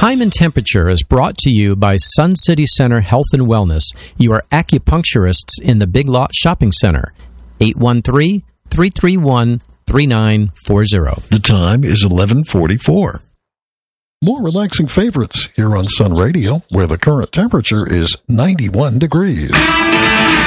Time and Temperature is brought to you by Sun City Center Health and Wellness, your acupuncturists in the Big Lot Shopping Center. 813-331-3940. The time is 11:44. More relaxing favorites here on Sun Radio, where the current temperature is 91 degrees.